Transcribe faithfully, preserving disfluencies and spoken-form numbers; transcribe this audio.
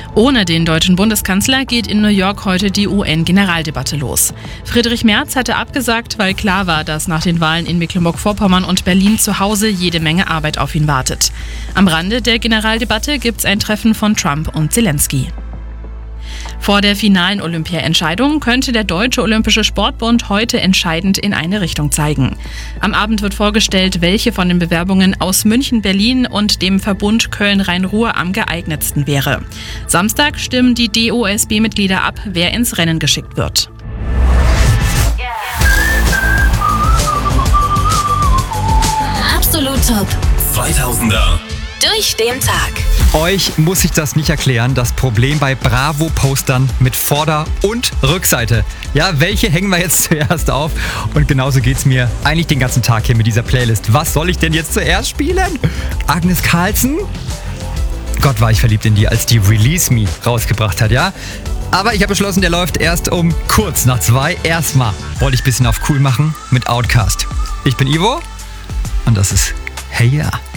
Ohne den deutschen Bundeskanzler geht in New York heute die U N-Generaldebatte los. Friedrich Merz hatte abgesagt, weil klar war, dass nach den Wahlen in Mecklenburg-Vorpommern und Berlin zu Hause jede Menge Arbeit auf ihn wartet. Am Rande der Generaldebatte gibt's ein Treffen von Trump und Zelensky. Vor der finalen Olympia-Entscheidung könnte der Deutsche Olympische Sportbund heute entscheidend in eine Richtung zeigen. Am Abend wird vorgestellt, welche von den Bewerbungen aus München, Berlin und dem Verbund Köln-Rhein-Ruhr am geeignetsten wäre. Samstag stimmen die D O S B-Mitglieder ab, wer ins Rennen geschickt wird. Absolut Top. zweitausender. Durch den Tag. Euch muss ich das nicht erklären, das Problem bei Bravo-Postern mit Vorder- und Rückseite. Ja, welche hängen wir jetzt zuerst auf? Und genauso geht's mir eigentlich den ganzen Tag hier mit dieser Playlist. Was soll ich denn jetzt zuerst spielen? Agnes Carlsen? Gott, war ich verliebt in die, als die Release Me rausgebracht hat, ja? Aber ich habe beschlossen, der läuft erst um kurz nach zwei. Erstmal wollte ich ein bisschen auf cool machen mit Outkast. Ich bin Ivo und das ist Hey Ja.